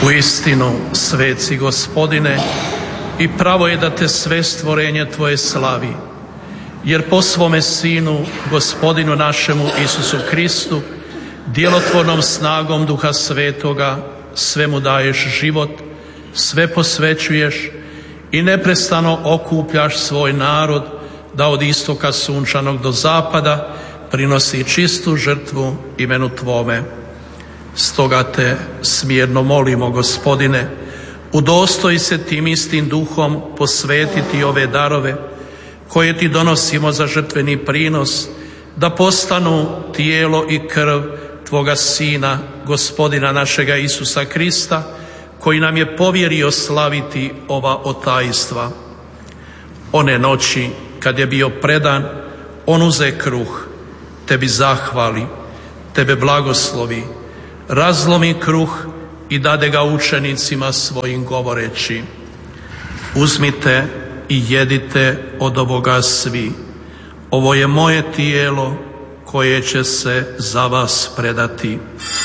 Uistinu, sveci Gospodine, i pravo je da te sve stvorenje Tvoje slavi, jer po svome Sinu, Gospodinu našemu Isusu Kristu, djelotvornom snagom Duha Svetoga, svemu daješ život, sve posvećuješ i neprestano okupljaš svoj narod da od istoka sunčanog do zapada prinosi čistu žrtvu imenu Tvome. Stoga te smjerno molimo, Gospodine, udostoji se tim istim duhom posvetiti ove darove koje Ti donosimo za žrtveni prinos, da postanu tijelo i krv Tvoga Sina, Gospodina našega Isusa Krista, koji nam je povjerio slaviti ova otajstva. One noći kad je bio predan, on uze kruh, Tebi zahvali, Tebe blagoslovi, razlomi kruh i dade ga učenicima svojim govoreći: uzmite i jedite od ovoga svi, ovo je moje tijelo koje će se za vas predati.